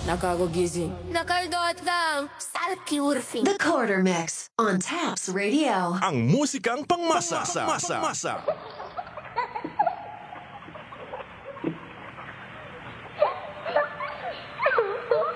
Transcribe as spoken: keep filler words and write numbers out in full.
Nakagugising. Nakaldot lang. Salki urfing. The Quarter Mix on Taps Radio. Ang musikang pangmasa. Masa. Masa.